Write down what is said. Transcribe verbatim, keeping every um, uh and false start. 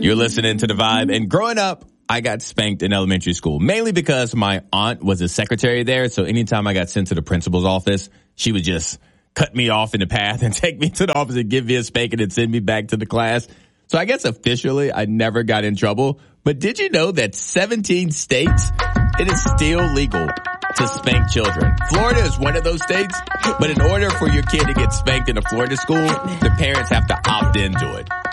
You're listening to The Vibe. And growing up, I got spanked in elementary school, mainly because my aunt was a secretary there. So anytime I got sent to the principal's office, she would just cut me off in the path and take me to the office and give me a spanking and send me back to the class. So I guess officially I never got in trouble. But did you know that seventeen states, it is still legal to spank children? Florida is one of those states, but in order for your kid to get spanked in a Florida school, the parents have to opt into it.